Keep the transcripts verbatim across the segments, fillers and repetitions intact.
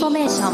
ォメーショ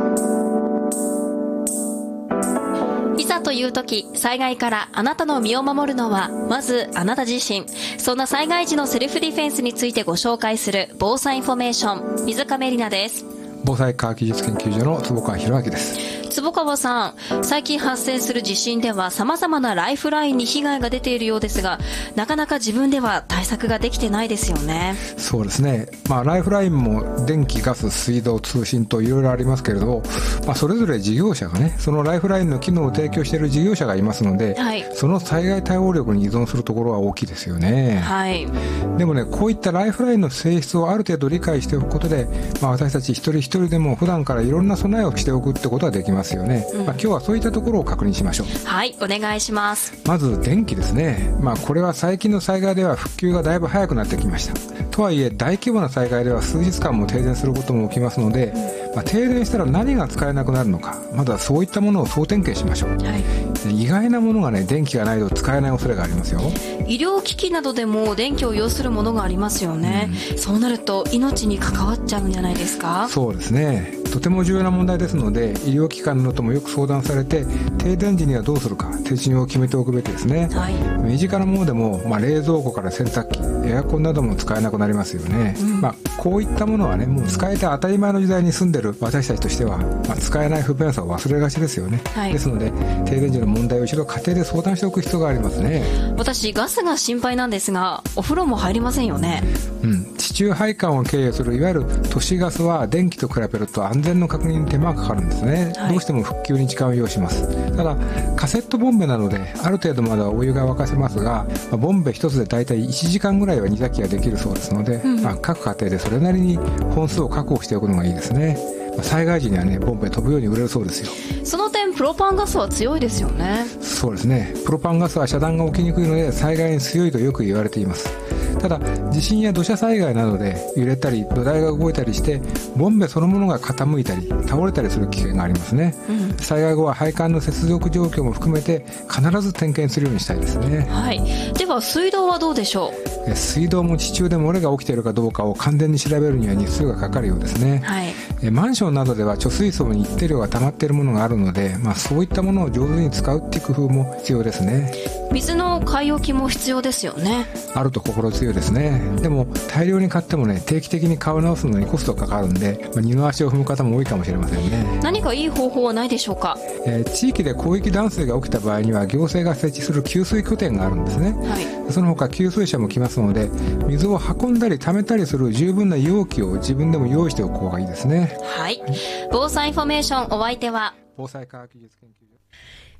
ン。いざという時、災害からあなたの身を守るのはまずあなた自身。そんな災害時のセルフディフェンスについてご紹介する防災インフォメーション、水亀里奈です。 防災科学技術研究所の坪川博明です。 坪川さん、最近発生する地震では様々なライフラインに被害が出ているようですが、なかなか自分では対策ができてないですよね。 そうですね、まあ、ライフラインも電気、ガス、水道、通信といろいろありますけれど、まあ、それぞれ事業者がね、そのライフラインの機能を提供している事業者がいますので、はい、その災害対応力に依存するところは大きいですよね、はい、でもね、こういったライフラインの性質をある程度理解しておくことで、まあ、私たち一人一人でも普段からいろんな備えをしておくってことができますよね、うん、まあ、今日はそういったところを確認しましょう。 はい、お願いします。 まず電気ですね、まあ、これは最近の災害では復旧がだいぶ早くなってきました。とはいえ大規模な災害では数日間も停電することも起きますので、まあ、停電したら何が使えなくなるのか、まずはそういったものを総点検しましょう、はい、意外なものがね、電気がないと使えない恐れがありますよ。 医療機器などでも電気を要するものがありますよね、うん、そうなると命に関わっちゃうんじゃないですか。 そうですね、とても重要な問題ですので、医療機関などともよく相談されて、停電時にはどうするか手順を決めておくべきですね、はい、身近なものでも、まあ、冷蔵庫から洗濯機、エアコンなども使えなくなりますよね、うん、まあ、こういったものはね、もう使えて当たり前の時代に住んでる私たちとしては、まあ、使えない不便さを忘れがちですよね、はい、ですので停電時の問題を一度家庭で相談しておく必要がありますね。 私ガスが心配なんですが、お風呂も入りませんよね。 うん、地中配管を経由するいわゆる都市ガスは電気と比べると安全の確認に手間がかかるんですね、はい、どうしても復旧に時間を要します。ただカセットボンベなのである程度まではお湯が沸かせますが、まあ、ボンベ一つでだいたいいちじかんぐらいは煮炊きができるそうですので、うん、まあ、各家庭でそれなりに本数を確保しておくのがいいですね。災害時にはね、ボンベ飛ぶように売れるそうですよ。 その点プロパンガスは強いですよね。 そうですね、プロパンガスは遮断が起きにくいので災害に強いとよく言われています。ただ地震や土砂災害などで揺れたり土台が動いたりしてボンベそのものが傾いたり倒れたりする危険がありますね、うん、災害後は配管の接続状況も含めて必ず点検するようにしたいですね、 はい、では水道はどうでしょう。水道も地中で漏れが起きているかどうかを完全に調べるには日数がかかるようですね、はい、えマンションなどでは貯水槽に一定量が溜まっているものがあるので、まあ、そういったものを上手に使うっていう工夫も必要ですね。 水の買い置きも必要ですよね。 あると心強いですね。でも大量に買ってもね、定期的に買い直すのにコストがかかるんで、まあ、二の足を踏む方も多いかもしれませんね。 何かいい方法はないでしょうか。 えー、地域で広域断水が起きた場合には行政が設置する給水拠点があるんですね、はい、その他給水車も来ますので、水を運んだり溜めたりする十分な容器を自分でも用意しておく方がいいですね。 はい、防災インフォメーション、お相手は防災科学技術研究所